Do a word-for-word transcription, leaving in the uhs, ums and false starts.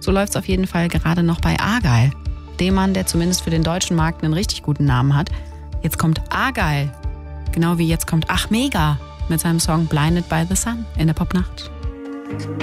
So läuft es auf jeden Fall gerade noch bei Argyle. Dem Mann, der zumindest für den deutschen Markt einen richtig guten Namen hat. Jetzt kommt Argyle. Genau wie jetzt kommt Ach Mega mit seinem Song Blinded by the Sun in der Popnacht.